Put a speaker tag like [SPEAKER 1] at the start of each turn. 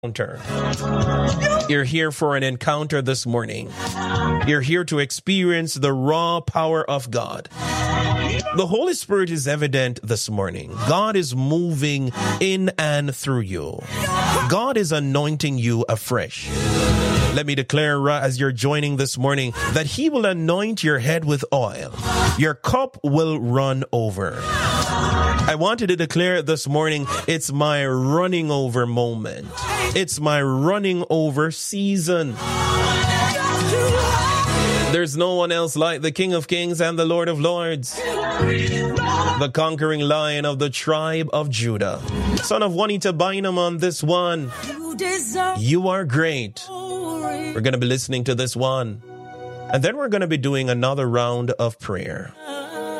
[SPEAKER 1] encounter. You're here for an encounter this morning. You're here to experience the raw power of God. The Holy Spirit is evident this morning. God is moving in and through you. God is anointing you afresh. Let me declare as you're joining this morning that He will anoint your head with oil. Your cup will run over. I wanted to declare this morning, it's my running over moment. It's my running over season. There's no one else like the King of Kings and the Lord of Lords, the conquering Lion of the tribe of Judah, son of Juanita Bynum on this one. You are great. We're going to be listening to this one, and then we're going to be doing another round of prayer.